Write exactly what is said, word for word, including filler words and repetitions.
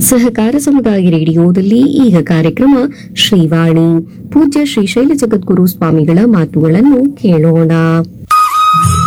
ಸಹಕಾರ ಸಮುದಾಯ ರೇಡಿಯೋದಲ್ಲಿ ಈಗ ಕಾರ್ಯಕ್ರಮ ಶ್ರೀವಾಣಿ ಪೂಜ್ಯ ಶ್ರೀಶೈಲ ಜಗದ್ಗುರು ಸ್ವಾಮಿಗಳ ಮಾತುಗಳನ್ನು ಕೇಳೋಣ.